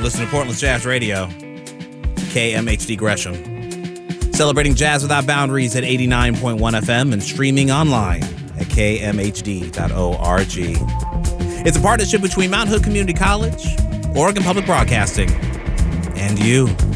Listen to Portland's Jazz Radio, KMHD Gresham. Celebrating jazz without boundaries at 89.1 FM and streaming online at kmhd.org. It's a partnership between Mount Hood Community College, Oregon Public Broadcasting, and you.